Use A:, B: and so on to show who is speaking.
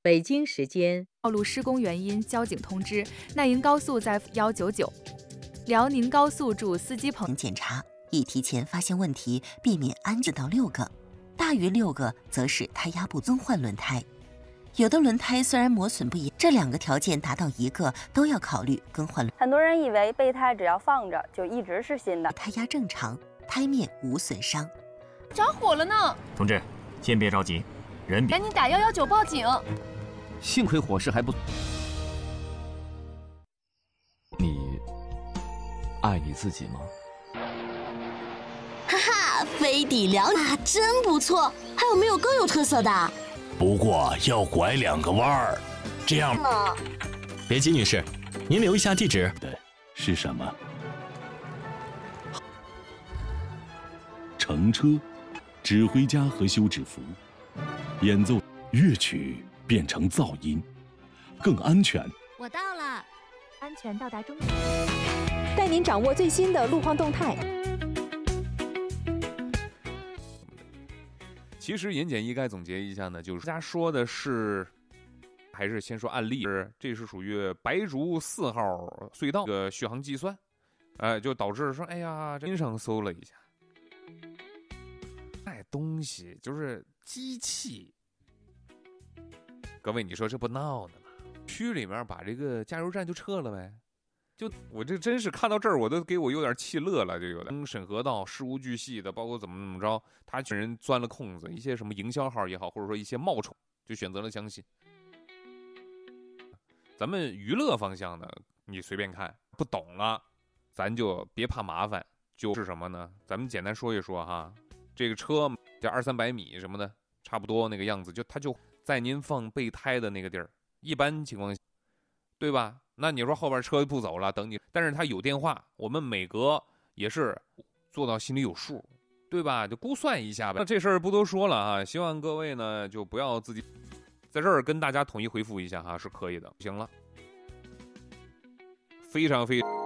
A: 北京时间
B: 道路施工原因，交警通知奈营高速在199，辽宁高速驻司机棚
C: 检查，已提前发现问题，避免安全到6个，大于6个则是胎压不增换轮胎。有的轮胎虽然磨损不严，这2个条件达到1个都要考虑更换。
D: 很多人以为备胎只要放着就一直是新的，
C: 胎压正常，胎面无损伤。
E: 着火了呢！
F: 同志，先别着急，人
E: 赶紧打119报警。
G: 幸亏火势还不。
H: 你爱你自己吗？
I: 哈哈，飞抵辽啊，真不错！还有没有更有特色的？
J: 不过要拐2个弯儿，这样
I: 呢？
K: 别急，女士，您留一下地址。
J: 对，是什么？乘车，指挥家和休止符，演奏乐曲变成噪音，更安全。
I: 我到了，
B: 安全到达终点，
L: 带您掌握最新的路况动态。
M: 其实言简意赅总结一下呢，就是大家说的是，还是先说案例，这是属于白竹4号隧道的续航计算，就导致说，哎呀，这上搜了一下，那东西就是机器。各位，你说这不闹呢吗？区里面把这个加油站就撤了呗。就我这真是看到这儿，我都给我有点气乐了，就有点审核到事无巨细的，包括怎么着，他群人钻了空子，一些什么营销号也好，或者说一些冒充，就选择了相信。咱们娱乐方向的，你随便看，不懂了，咱就别怕麻烦。就是什么呢？咱们简单说一说哈，这个车这200-300米什么的，差不多那个样子，就它就在您放备胎的那个地儿，一般情况下，对吧？那你说后边车不走了，等你，但是他有电话，我们每隔也是做到心里有数，对吧？就估算一下吧。那这事儿不多说了啊，希望各位呢就不要自己在这儿跟大家统一回复一下哈，是可以的。行了，非常非常。